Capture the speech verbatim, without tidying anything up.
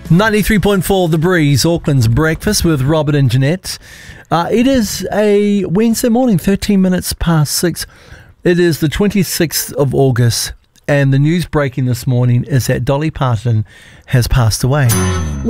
ninety-three point four The Breeze, Auckland's breakfast with Robert and Jeanette. Uh, it is a Wednesday morning, thirteen minutes past six. It is the twenty-sixth of August, and the news breaking this morning is that Dolly Parton has passed away.